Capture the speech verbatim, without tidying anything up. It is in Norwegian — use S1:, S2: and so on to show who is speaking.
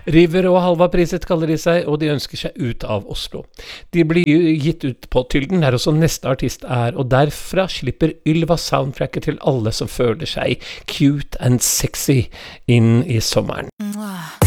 S1: River og Halva priset kaller de seg, og de ønsker seg ut av Oslo. De blir gitt ut på Tylden, der også neste artist er, og derfra slipper Ylva soundtracket til alle som føler seg cute and sexy inn i sommeren.